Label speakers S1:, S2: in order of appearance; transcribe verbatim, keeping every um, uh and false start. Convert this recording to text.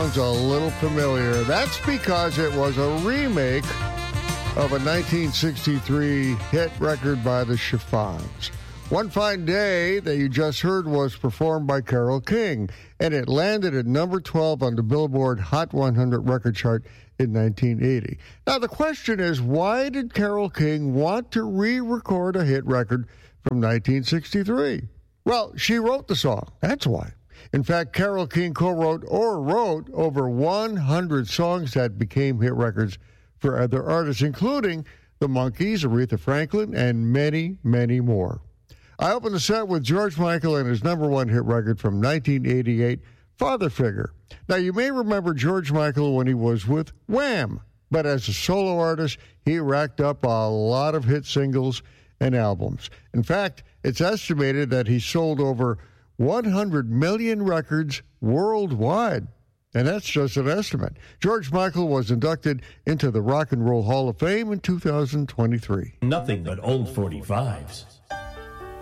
S1: sounds a little familiar. That's because it was a remake of a nineteen sixty-three hit record by the Chiffons. One Fine Day that you just heard was performed by Carole King, and it landed at number twelve on the Billboard Hot one hundred record chart in nineteen eighty. Now, the question is, why did Carole King want to re-record a hit record from nineteen sixty-three? Well, she wrote the song. That's why. In fact, Carole King co-wrote or wrote over one hundred songs that became hit records for other artists, including the Monkees, Aretha Franklin, and many, many more. I opened the set with George Michael and his number one hit record from nineteen eighty-eight, Father Figure. Now, you may remember George Michael when he was with Wham, but as a solo artist, he racked up a lot of hit singles and albums. In fact, it's estimated that he sold over one hundred million records worldwide. And that's just an estimate. George Michael was inducted into the Rock and Roll Hall of Fame in two thousand twenty-three.
S2: Nothing but old forty-fives.